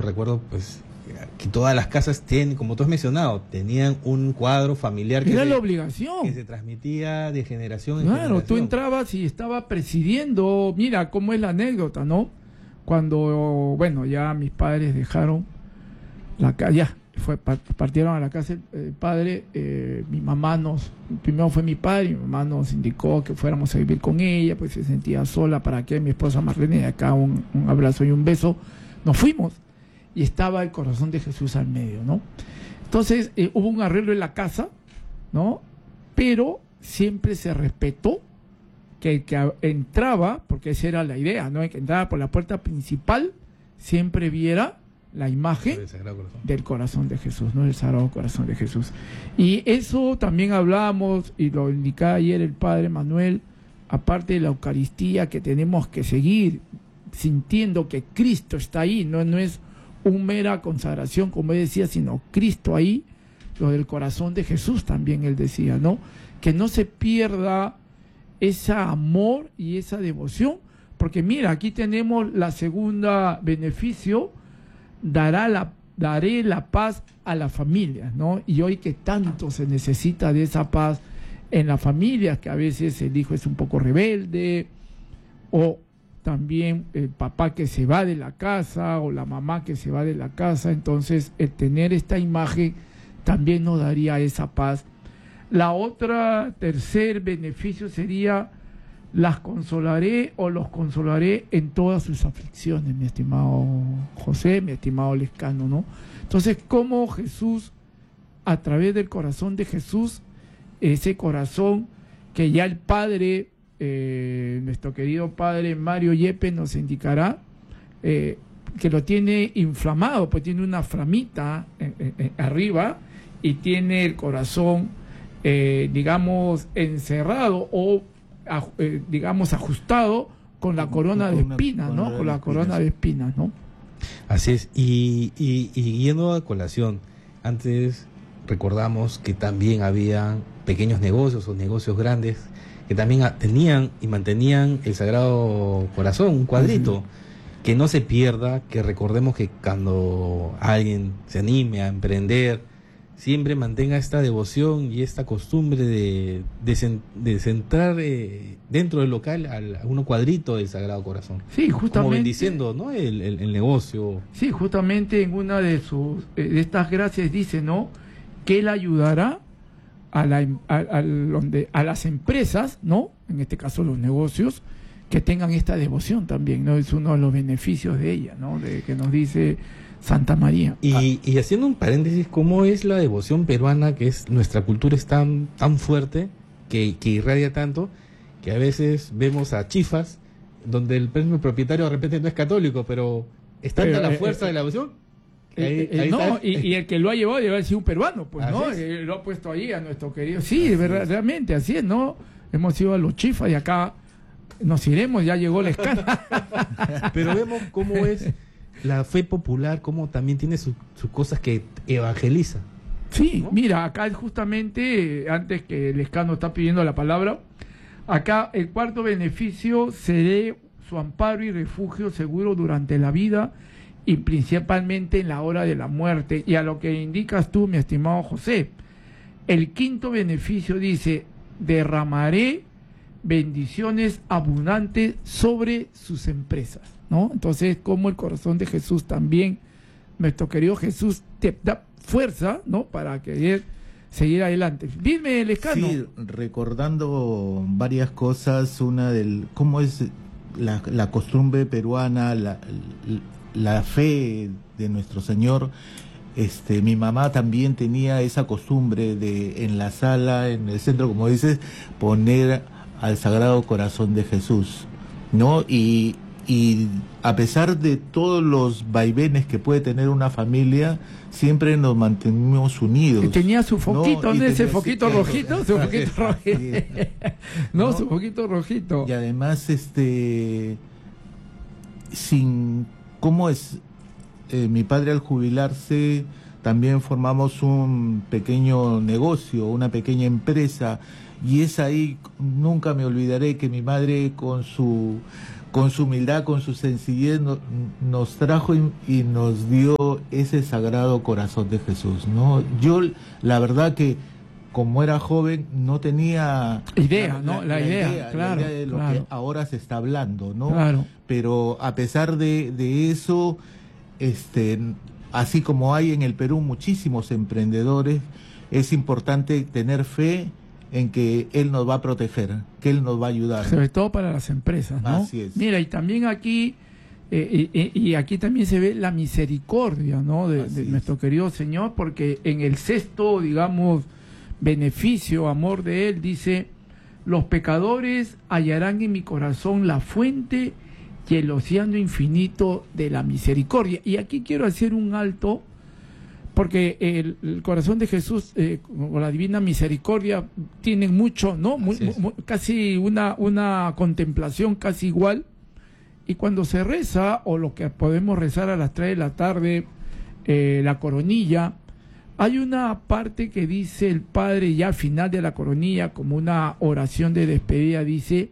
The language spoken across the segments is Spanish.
recuerdo pues que todas las casas tienen, como tú has mencionado, tenían un cuadro familiar era la obligación, que se transmitía de generación en claro, generación. tú entrabas y estaba presidiendo. Mira cómo es la anécdota, ¿no? Cuando, bueno, ya mis padres dejaron la casa, partieron a la casa el padre, mi mamá primero fue mi padre, mi mamá nos indicó que fuéramos a vivir con ella, pues se sentía sola. Para que mi esposa Marlene, acá un abrazo y un beso, nos fuimos. Y estaba el corazón de Jesús al medio, ¿no? Entonces hubo un arreglo en la casa, ¿no? Pero siempre se respetó que el que entraba, porque esa era la idea, ¿no? El que entraba por la puerta principal siempre viera la imagen del corazón de Jesús, ¿no? El Sagrado Corazón de Jesús. Y eso también hablábamos, y lo indicaba ayer el Padre Manuel, aparte de la Eucaristía, que tenemos que seguir sintiendo que Cristo está ahí, no es una mera consagración, como él decía, sino Cristo ahí, lo del corazón de Jesús también él decía, ¿no? Que no se pierda ese amor y esa devoción, porque mira, aquí tenemos la segunda beneficio, daré la paz a la familia, ¿no? Y hoy que tanto se necesita de esa paz en las familias, que a veces el hijo es un poco rebelde, o también el papá que se va de la casa o la mamá que se va de la casa. Entonces el tener esta imagen también nos daría esa paz. Tercer beneficio sería las consolaré o los consolaré en todas sus aflicciones, mi estimado José, mi estimado Lescano, ¿no? Entonces, cómo Jesús, a través del corazón de Jesús, ese corazón que ya el Padre, nuestro querido Padre Mario Yepes nos indicará, que lo tiene inflamado, pues tiene una flamita arriba y tiene el corazón, digamos, encerrado o digamos ajustado con la corona de espinas, ¿no? Con la corona de espinas, ¿no? Así es, y yendo a colación, antes recordamos que también había pequeños negocios o negocios grandes que también tenían y mantenían el Sagrado Corazón, un cuadrito, que no se pierda, que recordemos que cuando alguien se anime a emprender, siempre mantenga esta devoción y esta costumbre de centrar dentro del local a un cuadrito del Sagrado Corazón. Sí, justamente. Como bendiciendo, ¿no? el negocio. Sí, justamente en una de estas gracias dice, ¿no? Que él ayudará a las empresas, ¿no? En este caso los negocios, que tengan esta devoción también, ¿no? Es uno de los beneficios de ella, ¿no? De que nos dice Santa María. Y haciendo un paréntesis, ¿cómo es la devoción peruana? Que es nuestra cultura es tan fuerte, que irradia tanto, que a veces vemos a chifas donde el propietario de repente no es católico, pero es tanta la fuerza de la devoción. Y el que lo ha llevado debe haber sido un peruano, pues, ¿no? Lo ha puesto ahí a nuestro querido. Sí, realmente, así es, ¿no? Hemos ido a los chifas y acá nos iremos, ya llegó la escala. Pero vemos cómo es la fe popular, cómo también tiene sus cosas que evangeliza. Sí, ¿no? Mira, acá justamente, antes que el escano está pidiendo la palabra, acá el cuarto beneficio seré su amparo y refugio seguro durante la vida y principalmente en la hora de la muerte. Y a lo que indicas tú, mi estimado José, el quinto beneficio dice, derramaré bendiciones abundantes sobre sus empresas, ¿no? Entonces, como el corazón de Jesús también, nuestro querido Jesús, te da fuerza, ¿no? Para querer seguir adelante. Dime, Lescano. Sí, recordando varias cosas, una cómo es la costumbre peruana, la fe de nuestro Señor. Mi mamá también tenía esa costumbre de en la sala, en el centro, como dices, poner al Sagrado Corazón de Jesús, ¿no? Y a pesar de todos los vaivenes que puede tener una familia, siempre nos mantenemos unidos. Y tenía su foquito, ¿no? ¿Dónde ese foquito rojito? Su foquito rojito. ¿No? Su foquito rojito. Y además, ¿cómo es? Mi padre al jubilarse también formamos un pequeño negocio, una pequeña empresa, y es ahí, nunca me olvidaré que mi madre con su con su humildad, con su sencillez, nos trajo y nos dio ese sagrado corazón de Jesús, ¿no? Yo, la verdad que como era joven, no tenía la idea de lo que ahora se está hablando, ¿no? Claro. Pero a pesar de eso, así como hay en el Perú muchísimos emprendedores, es importante tener fe en que Él nos va a proteger, que Él nos va a ayudar. Sobre todo para las empresas, ¿no? Así es. Mira, y también aquí, y aquí también se ve la misericordia, ¿no? De nuestro querido Señor, porque en el sexto, digamos, beneficio, amor de Él, dice: los pecadores hallarán en mi corazón la fuente y el océano infinito de la misericordia. Y aquí quiero hacer un alto, porque el corazón de Jesús con la divina misericordia tienen mucho, ¿no? Casi una contemplación casi igual. Y cuando se reza, o lo que podemos rezar a las 3 de la tarde, la coronilla, hay una parte que dice el Padre ya al final de la coronilla, como una oración de despedida, dice: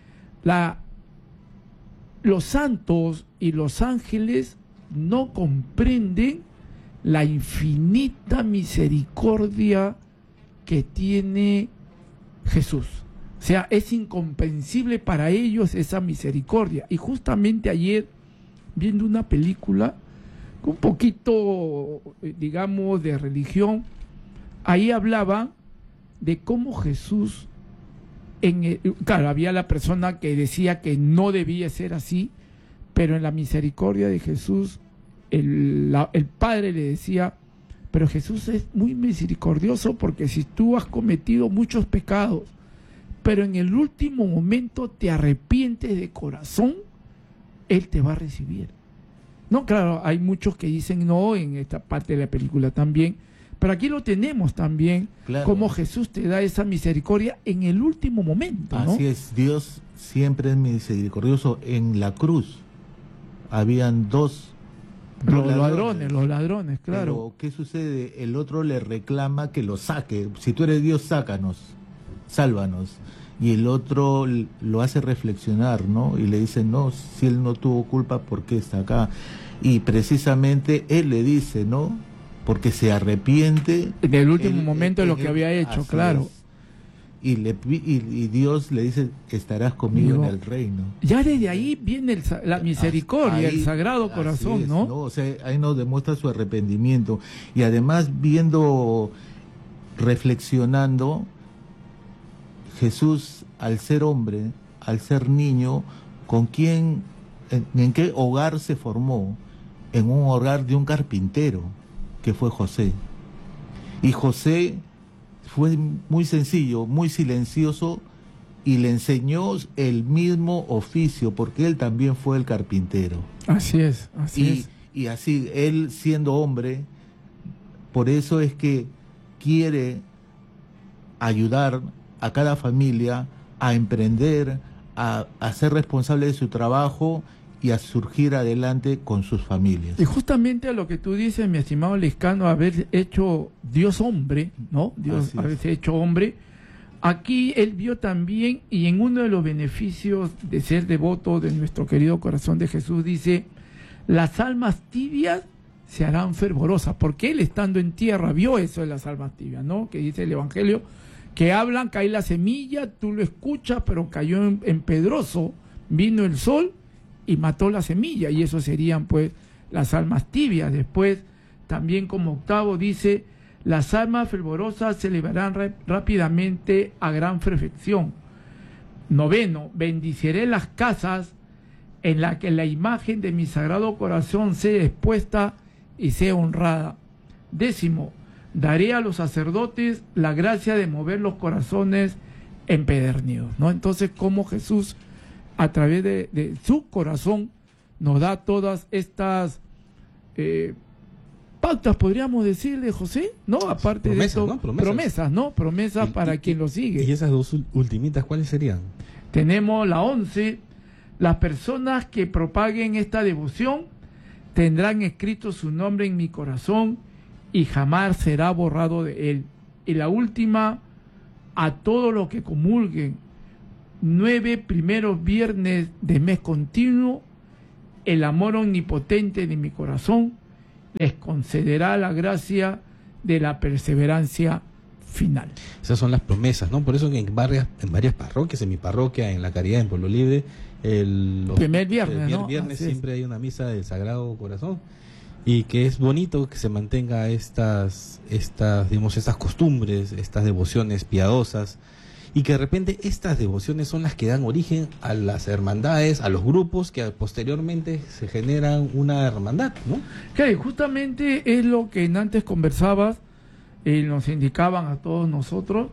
los santos y los ángeles no comprenden la infinita misericordia que tiene Jesús. O sea, es incomprensible para ellos esa misericordia. Y justamente ayer, viendo una película un poquito, digamos, de religión, ahí hablaba de cómo Jesús, claro, había la persona que decía que no debía ser así, pero en la misericordia de Jesús, el Padre le decía: pero Jesús es muy misericordioso, porque si tú has cometido muchos pecados, pero en el último momento te arrepientes de corazón, Él te va a recibir. No, claro, hay muchos que dicen no en esta parte de la película también, pero aquí lo tenemos también, claro, como Jesús te da esa misericordia en el último momento, ¿no? Así es, Dios siempre es misericordioso. En la cruz habían dos ladrones, claro. Pero ¿qué sucede? El otro le reclama que lo saque. Si tú eres Dios, sácanos, sálvanos. Y el otro lo hace reflexionar, ¿no? Y le dice: no, si él no tuvo culpa, ¿por qué está acá? Y precisamente él le dice, ¿no? Porque se arrepiente en el último momento de lo que había hecho, claro. Y Dios le dice: estarás conmigo en el reino. Ya desde ahí viene la misericordia, el sagrado corazón, es, ¿no? O sea, ahí nos demuestra su arrepentimiento. Y además, reflexionando, Jesús, al ser hombre, al ser niño, ¿en qué hogar se formó? En un hogar de un carpintero, que fue José. Y José fue muy sencillo, muy silencioso, y le enseñó el mismo oficio, porque él también fue el carpintero. Así es. Y así, él siendo hombre, por eso es que quiere ayudar a cada familia a emprender, a ser responsable de su trabajo y a surgir adelante con sus familias. Y justamente a lo que tú dices, mi estimado Lescano, haber hecho Dios hombre, ¿no? Dios haberse hecho hombre. Aquí él vio también, y en uno de los beneficios de ser devoto de nuestro querido corazón de Jesús, dice: las almas tibias se harán fervorosas, porque él, estando en tierra, vio eso de las almas tibias, ¿no? Que dice el Evangelio, que hablan, cae la semilla, tú lo escuchas, pero cayó en pedroso, vino el sol y mató la semilla, y eso serían pues las almas tibias. Después, también como octavo, dice: las almas fervorosas se elevarán rápidamente a gran perfección. Noveno, bendiciré las casas en las que la imagen de mi sagrado corazón sea expuesta y sea honrada. Décimo, daré a los sacerdotes la gracia de mover los corazones empedernidos, ¿no? Entonces, como Jesús, a través de su corazón, nos da todas estas pautas, podríamos decirle, José, ¿no? Aparte promesas, de eso, ¿no? Promesas para quien lo sigue. ¿Y esas dos ultimitas cuáles serían? Tenemos la 11, las personas que propaguen esta devoción tendrán escrito su nombre en mi corazón y jamás será borrado de él. Y la última, a todos los que comulguen 9 primeros viernes de mes continuo, el amor omnipotente de mi corazón les concederá la gracia de la perseverancia final. Esas son las promesas, ¿no? Por eso que en varias parroquias, en mi parroquia, en La Caridad, en Pueblo Libre, el primer viernes, ¿no? viernes siempre hay una misa del Sagrado Corazón, y que es bonito que se mantenga estas costumbres, estas devociones piadosas, y que de repente estas devociones son las que dan origen a las hermandades, a los grupos que posteriormente se generan una hermandad, ¿no? Claro, justamente es lo que antes conversabas, nos indicaban a todos nosotros.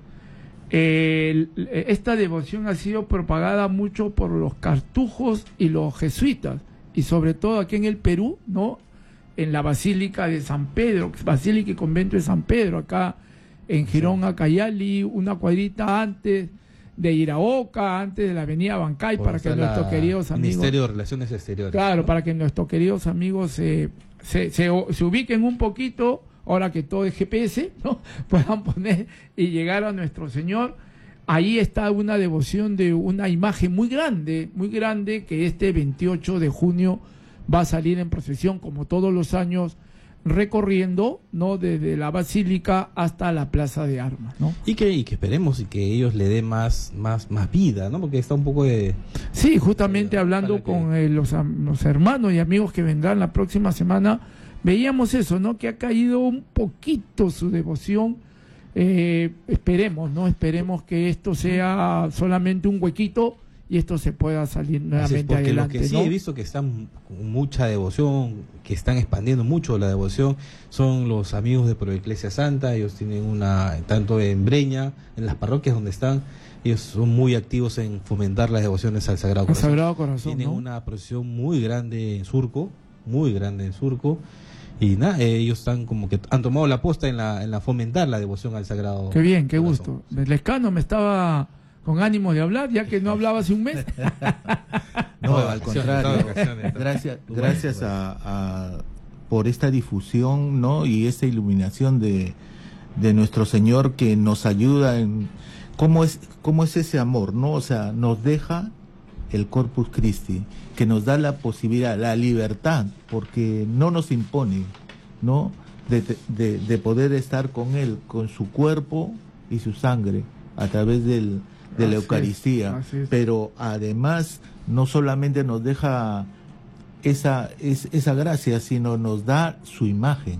Esta devoción ha sido propagada mucho por los cartujos y los jesuitas, y sobre todo aquí en el Perú, ¿no? En la Basílica de San Pedro, Basílica y Convento de San Pedro, acá en Girón, Acayali, una cuadrita antes de Iraoka, antes de la avenida Bancay, para que nuestros queridos amigos... Ministerio de Relaciones Exteriores. Claro, ¿no? Para que nuestros queridos amigos se ubiquen un poquito, ahora que todo es GPS, ¿no? Puedan poner y llegar a nuestro Señor. Ahí está una devoción de una imagen muy grande, que este 28 de junio va a salir en procesión, como todos los años, recorriendo, ¿no? Desde la Basílica hasta la Plaza de Armas, ¿no? Y que esperemos y que ellos le den más vida, ¿no? Porque está un poco de... Sí, justamente hablando con los hermanos y amigos que vendrán la próxima semana, veíamos eso, ¿no? Que ha caído un poquito su devoción. Esperemos, ¿no? Esperemos que esto sea solamente un huequito y esto se pueda salir nuevamente adelante. Lo que sí, ¿no? He visto que están con mucha devoción, que están expandiendo mucho la devoción, son los amigos de Proeclesia Santa. Ellos tienen tanto en Breña, en las parroquias donde están, ellos son muy activos en fomentar las devociones al Sagrado Corazón. Sagrado Corazón, tienen, ¿no?, una procesión muy grande en Surco, y nada, ellos están como que han tomado la posta en la fomentar la devoción al Sagrado Corazón. Qué bien, qué gusto. Lescano me estaba con ánimo de hablar, ya que no hablaba hace un mes. No, al contrario. Gracias por esta difusión, ¿no? Y esta iluminación de nuestro Señor, que nos ayuda en cómo es ese amor, ¿no? O sea, nos deja el Corpus Christi, que nos da la posibilidad, la libertad, porque no nos impone, ¿no? De poder estar con Él, con su cuerpo y su sangre, a través de la Eucaristía. Pero además no solamente nos deja esa gracia, sino nos da su imagen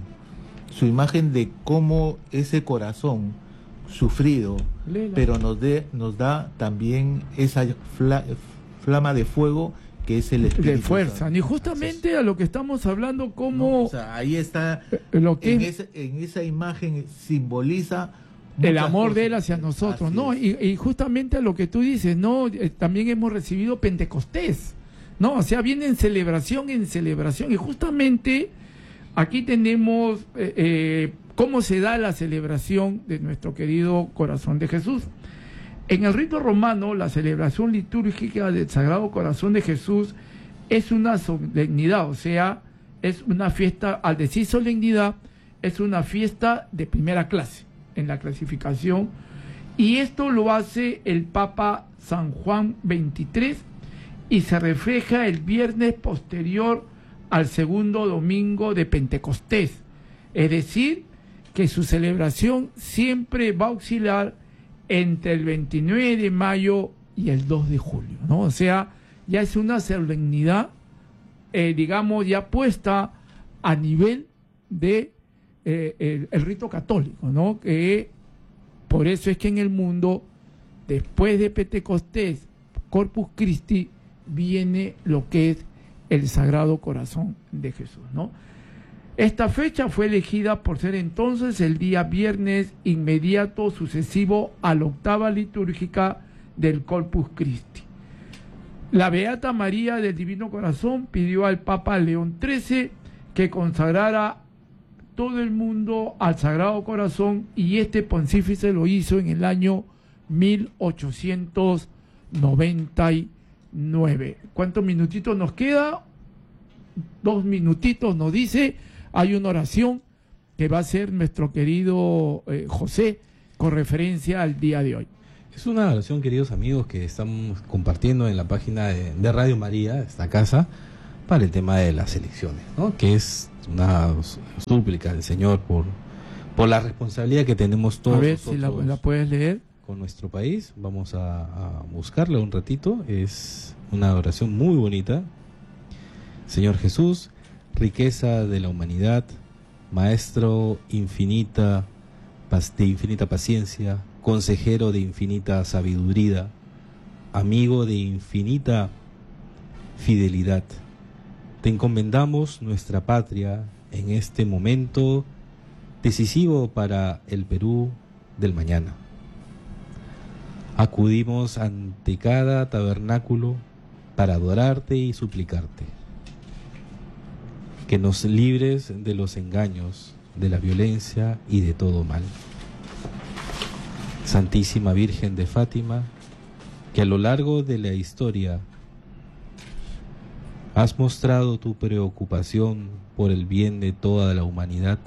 de cómo ese corazón sufrido, pero nos da también esa flama de fuego que es el Espíritu de fuerza. Y justamente a lo que estamos hablando, como no, o sea, ahí está lo que en esa imagen simboliza el amor de Él hacia nosotros, ¿no? Y justamente a lo que tú dices, ¿no? También hemos recibido Pentecostés, ¿no? O sea, viene en celebración, y justamente aquí tenemos cómo se da la celebración de nuestro querido Corazón de Jesús. En el rito romano, la celebración litúrgica del Sagrado Corazón de Jesús es una solemnidad, o sea, es una fiesta, al decir solemnidad, es una fiesta de primera clase en la clasificación, y esto lo hace el Papa San Juan XXIII, y se refleja el viernes posterior al segundo domingo de Pentecostés, es decir, que su celebración siempre va a oscilar entre el 29 de mayo y el 2 de julio, ¿no? O sea, ya es una solemnidad, digamos, ya puesta a nivel de el rito católico, ¿no? Que por eso es que en el mundo, después de Pentecostés, Corpus Christi, viene lo que es el Sagrado Corazón de Jesús, ¿no? Esta fecha fue elegida por ser entonces el día viernes inmediato sucesivo a la octava litúrgica del Corpus Christi. La Beata María del Divino Corazón pidió al Papa León XIII que consagrara todo el mundo al Sagrado Corazón, y este pontífice lo hizo en el año 1899. ¿Cuántos minutitos nos queda? 2 minutitos nos dice. Hay una oración que va a hacer nuestro querido José con referencia al día de hoy. Es una oración, queridos amigos, que estamos compartiendo en la página de Radio María, esta casa, para el tema de las elecciones, ¿no? Que es una súplica del Señor por la responsabilidad que tenemos todos. A ver nosotros si la puedes leer. Con nuestro país. Vamos a buscarla un ratito. Es una oración muy bonita. Señor Jesús, riqueza de la humanidad, Maestro de infinita paciencia, consejero de infinita sabiduría, amigo de infinita fidelidad. Te encomendamos nuestra patria en este momento decisivo para el Perú del mañana. Acudimos ante cada tabernáculo para adorarte y suplicarte. Que nos libres de los engaños, de la violencia y de todo mal. Santísima Virgen de Fátima, que a lo largo de la historia has mostrado tu preocupación por el bien de toda la humanidad,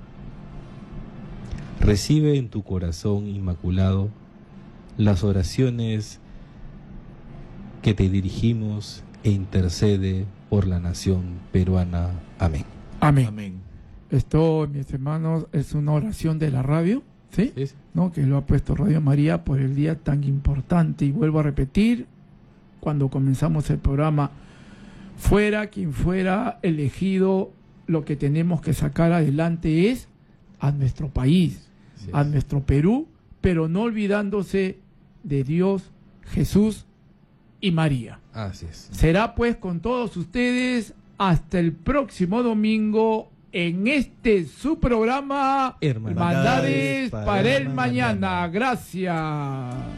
recibe en tu corazón inmaculado las oraciones que te dirigimos e intercede por la nación peruana. Amén. Amén. Amén. Esto, mis hermanos, es una oración de la radio, ¿sí? Sí. ¿No? Que lo ha puesto Radio María por el día tan importante. Y vuelvo a repetir, cuando comenzamos el programa, fuera quien fuera elegido, lo que tenemos que sacar adelante es a nuestro país, Sí. a nuestro Perú, pero no olvidándose de Dios, Jesús y María. Así es. Será pues con todos ustedes hasta el próximo domingo en su programa Hermandades Hermandades para el mañana. Gracias.